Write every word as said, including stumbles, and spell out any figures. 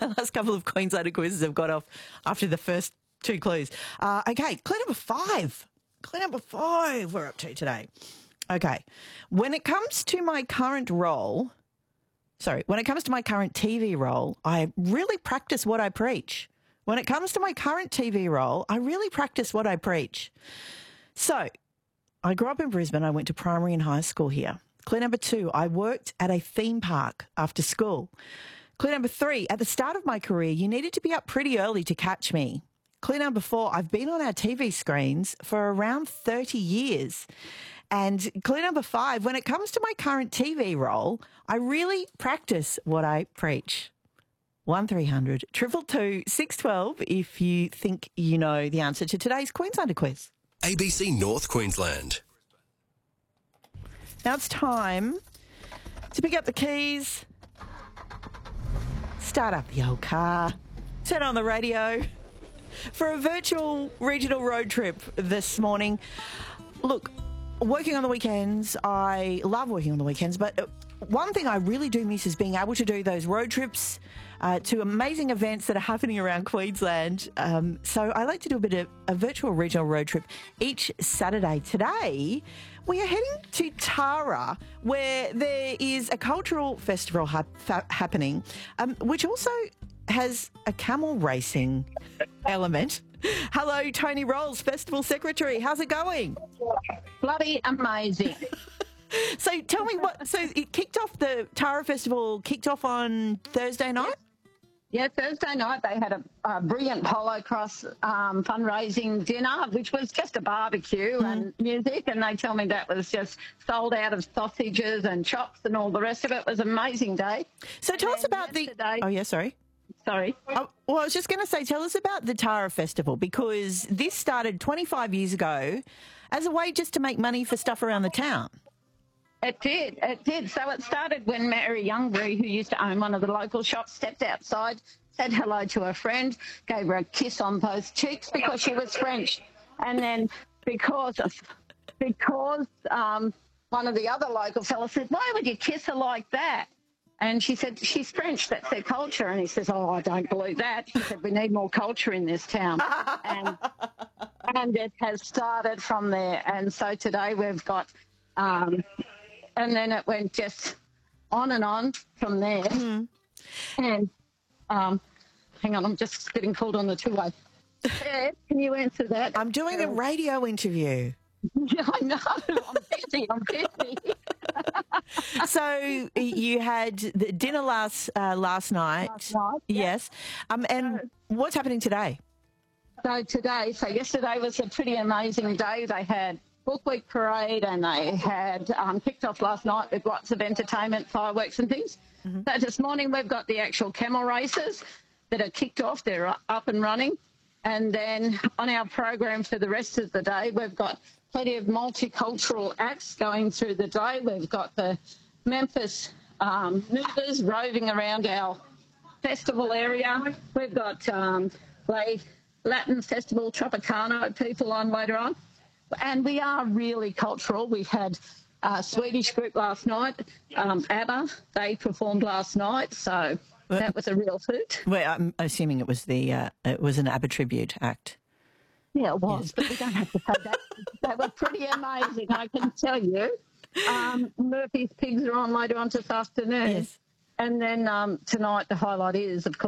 the last couple of Queenslander quizzes have got off after the first two clues. Uh, okay, clue number five. Clue number five we're up to today. Okay. When it comes to my current role, sorry, when it comes to my current T V role, I really practice what I preach. When it comes to my current T V role, I really practice what I preach. So, I grew up in Brisbane. I went to primary and high school here. Clue number two, I worked at a theme park after school. Clue number three, at the start of my career, you needed to be up pretty early to catch me. Clue number four, I've been on our T V screens for around thirty years. And clue number five, when it comes to my current T V role, I really practice what I preach. one three hundred two two two six one two if you think you know the answer to today's Queenslander quiz. A B C North Queensland. Now it's time to pick up the keys, start up the old car, turn on the radio for a virtual regional road trip this morning. Look, working on the weekends, I love working on the weekends, but one thing I really do miss is being able to do those road trips uh, to amazing events that are happening around Queensland. Um, so I like to do a bit of a virtual regional road trip each Saturday. Today, we are heading to Tara, where there is a cultural festival ha- fa- happening, um, which also has a camel racing element. Hello, Tony Rolls, Festival Secretary. How's it going? Bloody amazing. So tell me what, so it kicked off, the Tara Festival kicked off on Thursday night? Yeah, Thursday night they had a, a brilliant polo cross um, fundraising dinner, which was just a barbecue mm. and music, and they tell me that was just sold out of sausages and chops and all the rest of it. It was an amazing day. So tell us about the... Oh, yeah, sorry. Sorry. Oh, well, I was just going to say, tell us about the Tara Festival, because this started twenty-five years ago as a way just to make money for stuff around the town. It did, it did. So it started when Mary Youngbury, who used to own one of the local shops, stepped outside, said hello to her friend, gave her a kiss on both cheeks because she was French. And then because of, because um, one of the other local fellas said, why would you kiss her like that? And she said, she's French, that's their culture. And he says, oh, I don't believe that. She said, we need more culture in this town. and, and it has started from there. And so today we've got... Um, and then it went just on and on from there. Mm. And um, hang on, I'm just getting called on the two-way. Yeah, can you answer that? I'm doing a radio interview. Yeah, I know. I'm busy. I'm busy. So you had the dinner last uh, last night. Last night, yes. Yeah. Um, and so, what's happening today? So today, so yesterday was a pretty amazing day. They had Book Week Parade, and they had um, kicked off last night with lots of entertainment, fireworks and things. Mm-hmm. So this morning we've got the actual camel races that are kicked off. They're up and running. And then on our program for the rest of the day, we've got plenty of multicultural acts going through the day. We've got the Memphis um, Movers roving around our festival area. We've got um, the Latin Festival Tropicana people on later on. And we are really cultural. We've had a Swedish group last night, um, ABBA. They performed last night, so well, that was a real hoot. Well, I'm assuming it was the uh, it was an ABBA tribute act. Yeah, it was, yes. But we don't have to say that. They were pretty amazing, I can tell you. Um, Murphy's Pigs are on later on this afternoon. Yes. And then um, tonight the highlight is, of course,